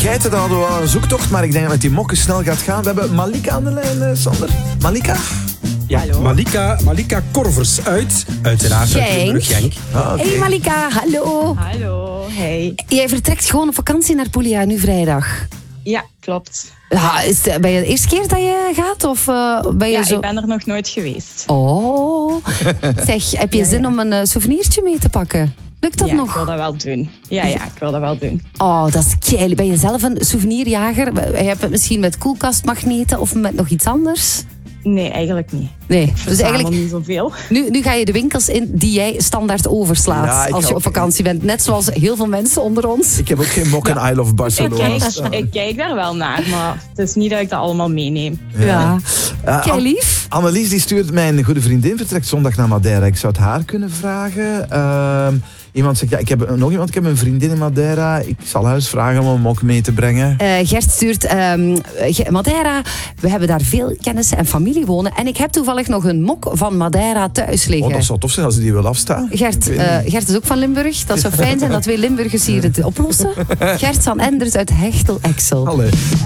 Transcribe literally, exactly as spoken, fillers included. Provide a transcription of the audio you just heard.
geiten, dat hadden we wel een zoektocht, maar ik denk dat het met die mokken snel gaat gaan. We hebben Malika aan de lijn, uh, Sander. Malika? Ja, Malika, Malika Korvers uit, uiteraard uit Genk. Limburg, Genk. Ah, okay. Hey Malika, hallo. Hallo, hey. Jij vertrekt gewoon op vakantie naar Puglia nu vrijdag. Ja, klopt. Ja, is het, ben je de eerste keer dat je gaat? Of uh, ben je Ja, zo... ik ben er nog nooit geweest. Oh, zeg, heb je zin om een uh, souvenirtje mee te pakken? Lukt dat ja, nog? ik wil dat wel doen. Ja, ja, ik wil dat wel doen. Oh, dat is kei. Ben je zelf een souvenirjager? Je hebt het misschien met koelkastmagneten of met nog iets anders? Nee, eigenlijk niet. Nee, dus eigenlijk... niet zoveel. Nu, nu ga je de winkels in die jij standaard overslaat Ja, ik als je ook. op vakantie bent. Net zoals heel veel mensen onder ons. Ik heb ook geen mokken I Love Ik Barcelona. kijk, ik kijk daar wel naar, maar het is niet dat ik dat allemaal meeneem. Ja. Uh, Kei An- lief. Annelies die stuurt, mijn goede vriendin vertrekt zondag naar Madeira. Ik zou het haar kunnen vragen. Uh, iemand zegt, ja, ik heb nog iemand, ik heb een vriendin in Madeira. Ik zal haar eens vragen om een mok mee te brengen. Uh, Gert stuurt um, Madeira. We hebben daar veel kennissen en familie wonen. En ik heb toevallig nog een mok van Madeira thuis liggen. Oh, dat zou tof zijn als ze die wil afstaan. Gert, uh, Gert is ook van Limburg. Dat zou fijn zijn dat twee Limburgers hier het oplossen. Gert van Enders uit Hechtel-Exel. Allee.